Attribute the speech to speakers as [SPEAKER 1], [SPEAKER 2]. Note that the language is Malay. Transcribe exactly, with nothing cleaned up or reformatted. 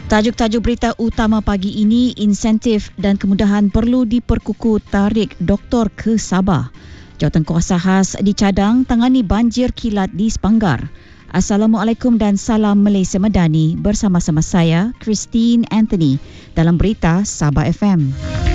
[SPEAKER 1] Tajuk-tajuk berita utama pagi ini, insentif dan kemudahan perlu diperkukuh tarik doktor ke Sabah. Jawatankuasa khas dicadang tangani banjir kilat di Sepanggar. Assalamualaikum dan salam Malaysia Madani bersama-sama saya, Christine Anthony, dalam berita Sabah F M.